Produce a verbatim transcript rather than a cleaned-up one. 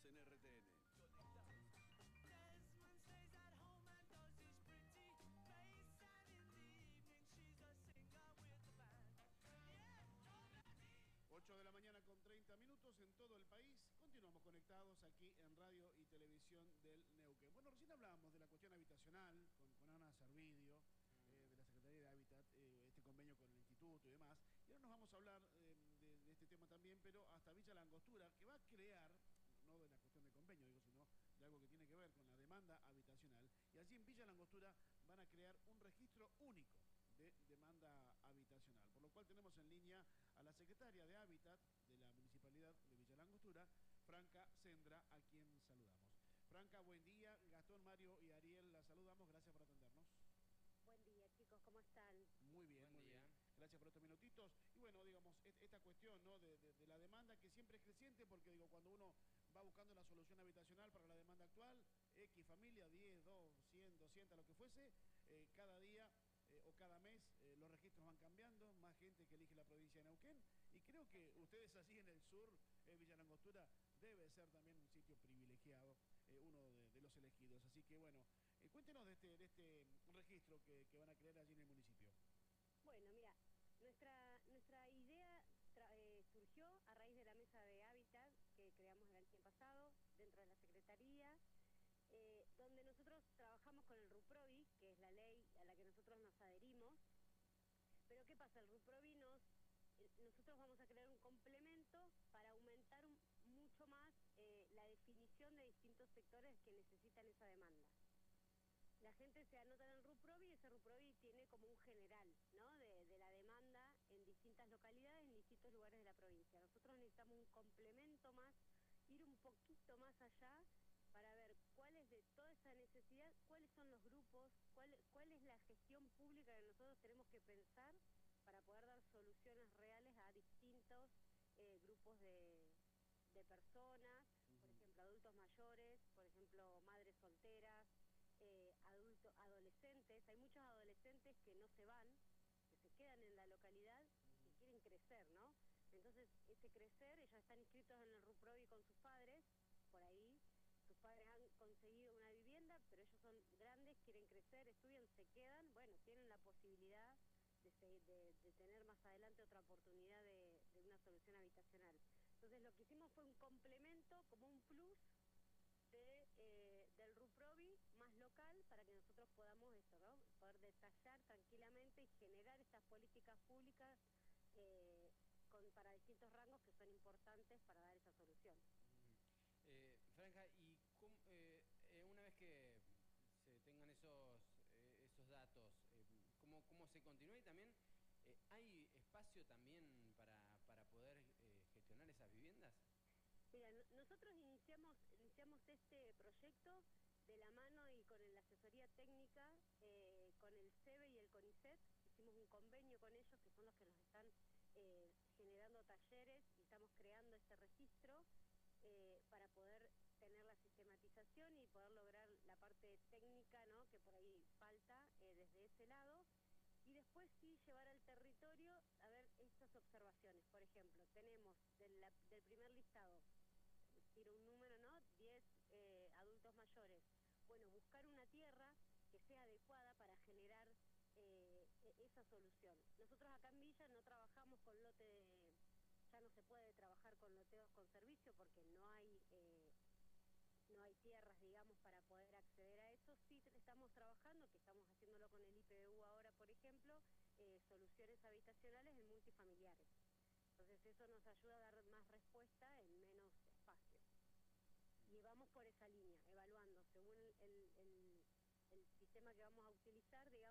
Conectados en R T N. ocho de la mañana con treinta minutos en todo el país. Continuamos conectados aquí en radio y televisión del Neuquén. Bueno, recién hablábamos de la cuestión habitacional con, con Ana Servidio, eh, de la Secretaría de Hábitat, eh, este convenio con el Instituto y demás. Y ahora nos vamos a hablar eh, de, de este tema también, pero hasta Villa La Angostura, que va a crear, no de la cuestión de convenio, digo, sino de algo que tiene que ver con la demanda habitacional. Y allí en Villa La Angostura van a crear un registro único de demanda habitacional, por lo cual tenemos en línea a la secretaria de Hábitat de la Municipalidad de Villa La Angostura, Franca Sendra, a quien saludamos. Franca, buen día. Gastón, Mario y Ariel, la saludamos. Gracias por atendernos. Buen día, chicos, ¿cómo están? Muy bien, Buen muy día. bien. Gracias por estos minutitos. Y bueno, digamos, esta cuestión, ¿no?, de, de, de la demanda, que siempre es creciente, porque digo, cuando uno va buscando la solución habitacional para la demanda actual, X familia, diez, dos, cien, doscientos, lo que fuese, eh, cada día eh, o cada mes eh, los registros van cambiando, más gente que elige la provincia de Neuquén, y creo que ustedes allí en el sur, eh, Villa La Angostura, debe ser también un sitio privilegiado, eh, uno de, de los elegidos. Así que bueno, eh, cuéntenos de este, de este registro que, que van a crear allí en el municipio. Bueno, mira, nuestra nuestra idea eh, surgió a raíz de la mesa de hábitat que creamos el año pasado dentro de la Secretaría, eh, donde nosotros trabajamos con el RUPROVI, que es la ley a la que nosotros nos adherimos. Pero ¿qué pasa? El RUPROVI nos... eh, nosotros vamos a crear un complemento para aumentar un, mucho más eh, la definición de distintos sectores que necesitan esa demanda. La gente se anota en el RUPROVI y ese RUPROVI tiene como un general, ¿no?, de, de la demanda en distintas localidades, en distintos lugares de la provincia. Nosotros necesitamos un complemento más, ir un poquito más allá para ver cuál es de toda esa necesidad, cuáles son los grupos, cuál, cuál es la gestión pública que nosotros tenemos que pensar para poder dar soluciones reales a distintos eh, grupos de, de personas, uh-huh. Por ejemplo, adultos mayores, por ejemplo, madres solteras, Eh, adultos, adolescentes. Hay muchos adolescentes que no se van, que se quedan en la localidad y que quieren crecer, ¿no? Entonces, ese crecer, ellos están inscritos en el RUPROVI con sus padres, por ahí, sus padres han conseguido una vivienda, pero ellos son grandes, quieren crecer, estudian, se quedan, bueno, tienen la posibilidad de, de, de tener más adelante otra oportunidad de, de una solución habitacional. Entonces, lo que hicimos fue un complemento, como un plus, De, eh, del RUPROVI más local para que nosotros podamos esto, ¿no?, poder detallar tranquilamente y generar estas políticas públicas eh, con, para distintos rangos que son importantes para dar esa solución. Eh, Franja, y cómo, eh, eh, una vez que se tengan esos, eh, esos datos, eh, ¿cómo, ¿cómo se continúa? Y también, eh, ¿hay espacio también para, para poder eh, gestionar esas viviendas? Mira, nosotros iniciamos, iniciamos este proyecto de la mano y con la asesoría técnica, eh, con el SEBE y el CONICET. Hicimos un convenio con ellos, que son los que nos están eh, generando talleres, y estamos creando este registro eh, para poder tener la sistematización y poder lograr la parte técnica, ¿no?, que por ahí falta eh, desde ese lado. Y después sí llevar al territorio a ver estas observaciones. Por ejemplo, tenemos del, del primer listado, tiro un número, ¿no?, diez eh, adultos mayores. Bueno, buscar una tierra que sea adecuada para generar eh, esa solución. Nosotros acá en Villa no trabajamos con lote, de, ya no se puede trabajar con loteos con servicio porque no hay eh, no hay tierras, digamos, para poder acceder a eso. Sí estamos trabajando, que estamos haciéndolo con el I P B U ahora, por ejemplo, eh, soluciones habitacionales en multifamiliares. Entonces eso nos ayuda a dar más respuesta en menos espacio. Y vamos por esa línea, evaluando según el, el, el sistema que vamos a utilizar, digamos,